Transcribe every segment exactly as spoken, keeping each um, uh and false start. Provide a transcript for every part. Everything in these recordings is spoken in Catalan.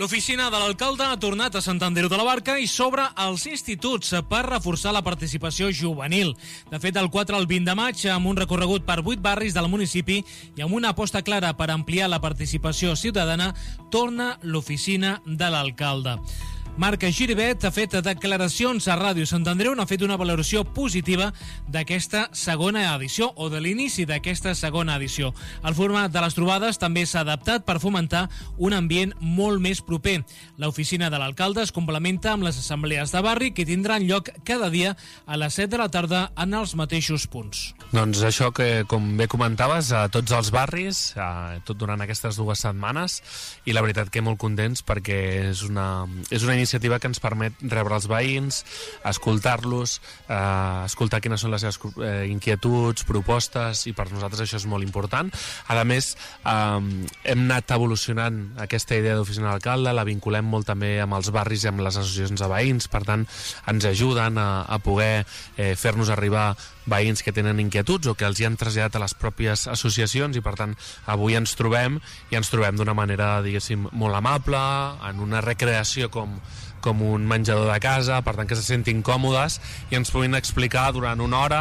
L'oficina de l'alcalde ha tornat a Sant Andreu de la Barca i s'obre als instituts per reforçar la participació juvenil. De fet, del quatre al vint de maig, amb un recorregut per vuit barris del municipi i amb una aposta clara per ampliar la participació ciutadana, torna l'oficina de l'alcalde. Marc Giribet ha fet declaracions a Ràdio Sant Andreu, n'ha fet una valoració positiva d'aquesta segona edició o de l'inici d'aquesta segona edició. El format de les trobades també s'ha adaptat per fomentar un ambient molt més proper. L'oficina de l'alcalde es complementa amb les assemblees de barri que tindran lloc cada dia a les set de la tarda en els mateixos punts. Doncs això que, com bé comentaves, a tots els barris, a, tot durant aquestes dues setmanes, i la veritat que molt contents perquè és una, és una iniciativa que ens permet rebre els veïns, escoltar-los, eh, escoltar quines són les seves eh, inquietuds, propostes, i per nosaltres això és molt important. A més, eh, hem anat evolucionant aquesta idea d'oficina d'alcalde, la vinculem molt també amb els barris i amb les associacions de veïns, per tant ens ajuden a, a poder eh, fer-nos arribar veïns que tenen inquietuds o que els hi han traslladat a les pròpies associacions, i per tant avui ens trobem i ens trobem d'una manera, diguéssim, molt amable, en una recreació com, com un menjador de casa, per tant que se sentin còmodes i ens puguin explicar durant una hora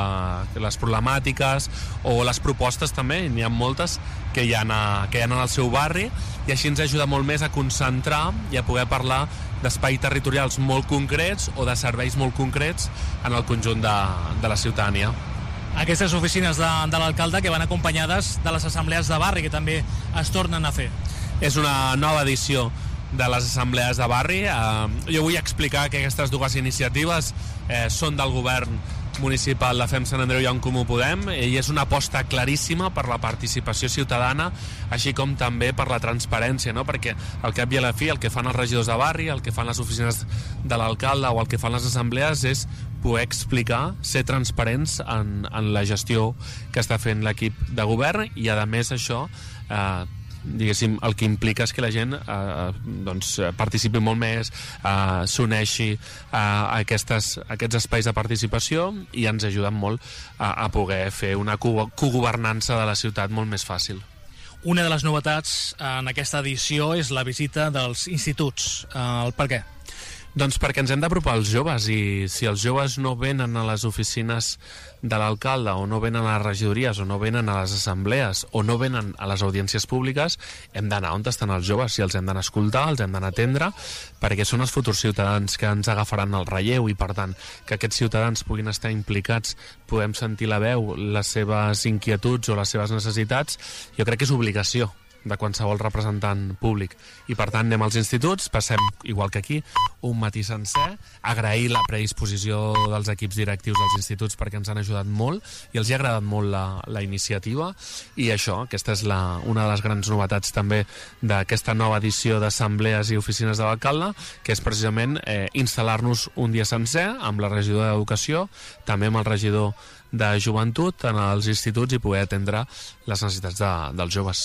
eh, les problemàtiques o les propostes també, n'hi ha moltes que hi ha, a, que hi ha en el seu barri, i així ens ajuda molt més a concentrar i a poder parlar d'espais territorials molt concrets o de serveis molt concrets en el conjunt de, de la ciutadania. Aquestes oficines de, de l'alcalde que van acompanyades de les assemblees de barri que també es tornen a fer. És una nova edició de les assemblees de barri. Eh, jo vull explicar que aquestes dues iniciatives eh, són del govern municipal de Fem Sant Andreu i En Comú Podem, i és una aposta claríssima per la participació ciutadana, així com també per la transparència, no? Perquè al cap i a la fi el que fan els regidors de barri, el que fan les oficines de l'alcalde o el que fan les assemblees és poder explicar, ser transparents en, en la gestió que està fent l'equip de govern, i a més això eh, diguéssim, el que implica és que la gent eh, doncs, participi molt més, eh, s'uneixi a, aquestes, a aquests espais de participació, i ens ajuden molt a, a poder fer una cogovernança de la ciutat molt més fàcil. Una de les novetats en aquesta edició és la visita dels instituts. Eh, per què? Doncs perquè ens hem d'apropar als joves, i si els joves no venen a les oficines de l'alcalde, o no venen a les regidories, o no venen a les assemblees, o no venen a les audiències públiques, hem d'anar on estan els joves, i els hem d'anar a escoltar, els hem d'anar a atendre, perquè són els futurs ciutadans que ens agafaran el relleu, i per tant que aquests ciutadans puguin estar implicats, podem sentir la veu, les seves inquietuds o les seves necessitats, jo crec que és obligació de qualsevol representant públic, i per tant anem als instituts, passem igual que aquí un matí sencer, agrair la predisposició dels equips directius dels instituts perquè ens han ajudat molt i els hi ha agradat molt la, la iniciativa, i això, aquesta és la, una de les grans novetats també d'aquesta nova edició d'assemblees i oficines de l'alcalde, que és precisament eh, instal·lar-nos un dia sencer amb la regidora d'Educació, també amb el regidor de Joventut en els instituts, i poder atendre les necessitats de, dels joves.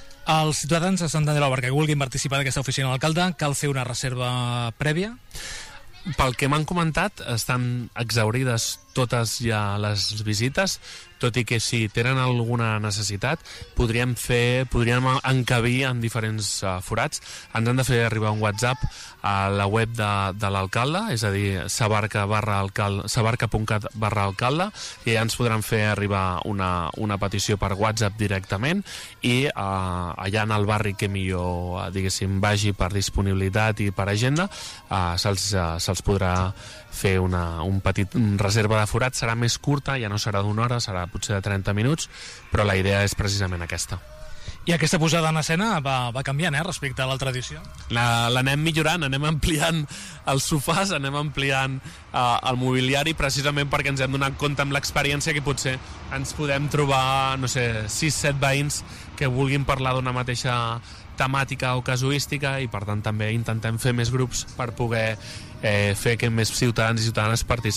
Els ciutadans de Sant Andreu de la Barca que vulguin participar d'aquesta oficina de l'alcalde, cal fer una reserva prèvia? Pel que m'han comentat, estan exhaurides totes ja les visites, tot i que si tenen alguna necessitat podríem fer, podríem encabir en diferents uh, forats. Ens han de fer arribar un WhatsApp a la web de, de l'alcalde, és a dir, sabarca punt cat barra alcalde, i ja ens podran fer arribar una, una petició per WhatsApp directament, i uh, allà en el barri que millor, uh, diguéssim, vagi per disponibilitat i per agenda, uh, se'ls uh, se'ls podrà fer una un petit una reserva de forat. Serà més curta, ja no serà d'una hora, serà potser de trenta minuts, però la idea és precisament aquesta. I aquesta posada en escena va, va canviant, eh, respecte a l'altra edició? L'anem millorant, anem ampliant els sofàs, anem ampliant uh, el mobiliari, precisament perquè ens hem donat compte amb l'experiència que potser ens podem trobar, no sé, sis set veïns que vulguin parlar d'una mateixa temàtica o casuística, i per tant també intentem fer més grups per poder eh, fer que més ciutadans i ciutadanes participin